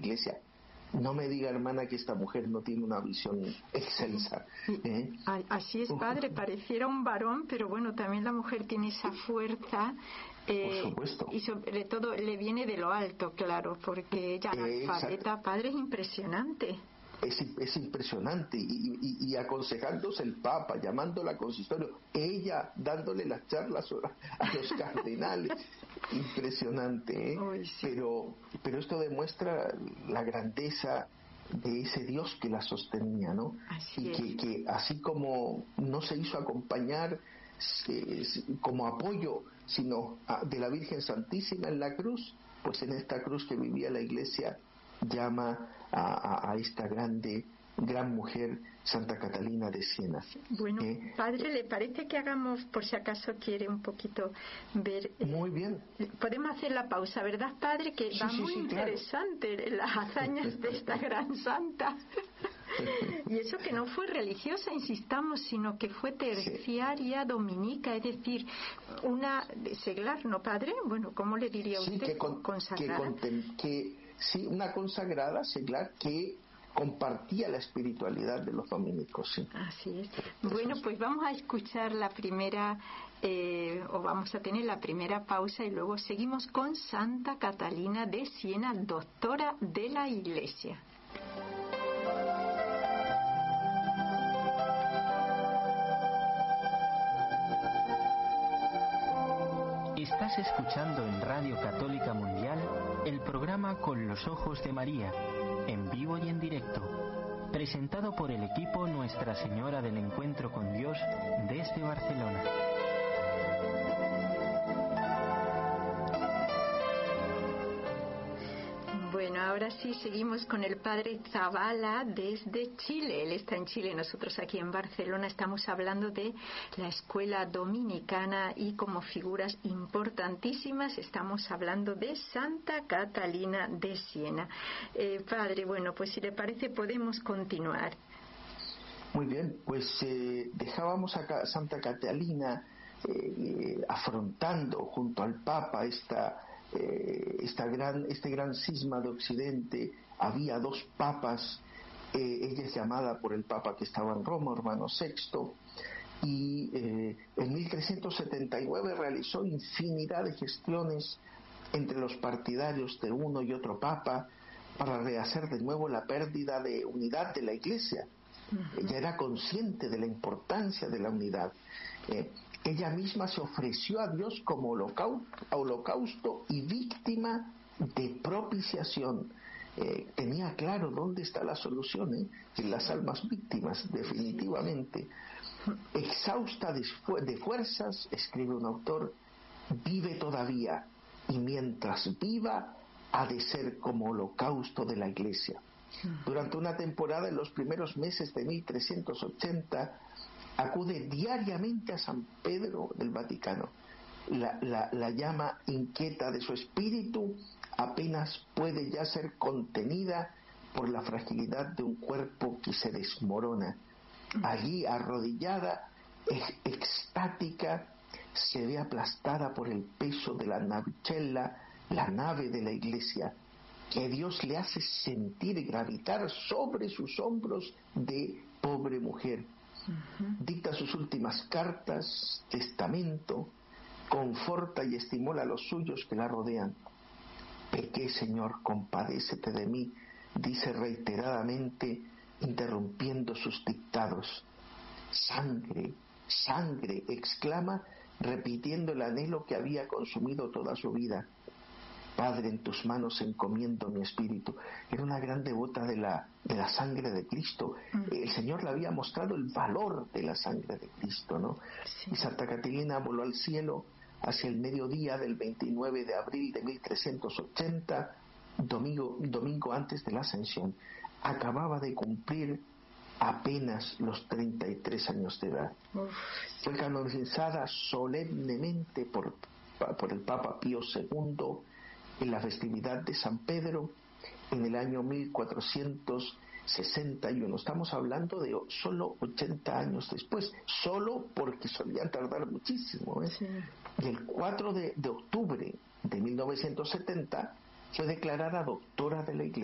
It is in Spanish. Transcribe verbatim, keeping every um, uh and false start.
Iglesia. No me diga, hermana, que esta mujer no tiene una visión excelsa. ¿eh? Así es, padre, pareciera un varón, pero bueno, también la mujer tiene esa fuerza. Eh, Por supuesto. Y sobre todo le viene de lo alto, claro, porque ella analfabeta, padre, es impresionante. Es, es impresionante, y, y, y aconsejándose el Papa, llamándola a consistorio, ella dándole las charlas a, a los cardenales, impresionante, ¿eh? Uy, sí. pero, pero esto demuestra la grandeza de ese Dios que la sostenía, ¿no? Así y que, que así como no se hizo acompañar eh, como apoyo, sino a, de la Virgen Santísima en la cruz, pues en esta cruz que vivía la Iglesia llama a, a, a esta grande gran mujer, Santa Catalina de Siena. Bueno, eh, padre, ¿le parece que hagamos, por si acaso quiere un poquito ver? Eh, muy bien. Podemos hacer la pausa, ¿verdad, padre? Que sí, va sí, muy sí, interesante, claro, las hazañas de esta gran santa. Y eso que no fue religiosa, insistamos, sino que fue terciaria, dominica, es decir, una seglar, ¿no, padre? Bueno, ¿cómo le diría sí, usted? Que con, consagrada. Que, contem- que sí, una consagrada seglar que compartía la espiritualidad de los dominicos, sí. Así es. Bueno, pues vamos a escuchar la primera, eh, o vamos a tener la primera pausa y luego seguimos con Santa Catalina de Siena, doctora de la Iglesia. Estás escuchando en Radio Católica Mundial el programa Con los Ojos de María, en vivo y en directo, presentado por el equipo Nuestra Señora del Encuentro con Dios desde Barcelona. Bueno, ahora sí seguimos con el padre Zavala desde Chile. Él está en Chile, nosotros aquí en Barcelona. Estamos hablando de la escuela dominicana y como figuras importantísimas estamos hablando de Santa Catalina de Siena. Eh, padre, bueno, pues si le parece podemos continuar. Muy bien, pues eh, dejábamos a Santa Catalina eh, afrontando junto al Papa esta Eh, esta gran, este gran cisma de Occidente. Había dos papas, eh, ella es llamada por el papa que estaba en Roma, Urbano sexto, y eh, en mil trescientos setenta y nueve realizó infinidad de gestiones entre los partidarios de uno y otro papa para rehacer de nuevo la pérdida de unidad de la Iglesia. Uh-huh. Ella era consciente de la importancia de la unidad. Eh, Ella misma se ofreció a Dios como holocausto, holocausto y víctima de propiciación. Eh, tenía claro dónde está la solución, ¿eh? en las almas víctimas, definitivamente. Exhausta de, fu- de fuerzas, escribe un autor, vive todavía, y mientras viva ha de ser como holocausto de la Iglesia. Durante una temporada, en los primeros meses de mil trescientos ochenta, acude diariamente a San Pedro del Vaticano. La, la, la llama inquieta de su espíritu apenas puede ya ser contenida por la fragilidad de un cuerpo que se desmorona. Allí, arrodillada, ex- extática, se ve aplastada por el peso de la navicella, la nave de la Iglesia, que Dios le hace sentir gravitar sobre sus hombros de pobre mujer. Uh-huh. Dicta sus últimas cartas, testamento, conforta y estimula a los suyos que la rodean. Pequé, Señor, compadécete de mí, dice reiteradamente, interrumpiendo sus dictados. Sangre, sangre, exclama, repitiendo el anhelo que había consumido toda su vida. Padre, en tus manos encomiendo mi espíritu. Era una gran devota de la, de la sangre de Cristo. Mm. El Señor le había mostrado el valor de la sangre de Cristo, ¿no? Sí. Y Santa Catalina voló al cielo hacia el mediodía del veintinueve de abril de mil trescientos ochenta, domingo, domingo antes de la Ascensión. Acababa de cumplir apenas los treinta y tres años de edad. Uf. Fue canonizada solemnemente por, por el Papa Pío segundo en la festividad de San Pedro en el año mil cuatrocientos sesenta y uno. Estamos hablando de solo ochenta años después, solo porque solían tardar muchísimo, ¿eh? Sí. Y el cuatro de, de octubre de mil novecientos setenta fue declarada doctora de la Iglesia.